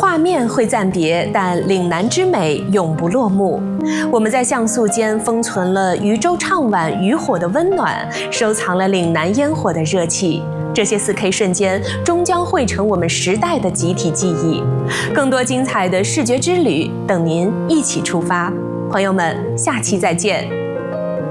画面会暂别，但岭南之美永不落幕。我们在像素间封存了渔舟唱晚渔火的温暖，收藏了岭南烟火的热气。这些4K 瞬间终将汇成我们时代的集体记忆。更多精彩的视觉之旅等您一起出发。朋友们，下期再见。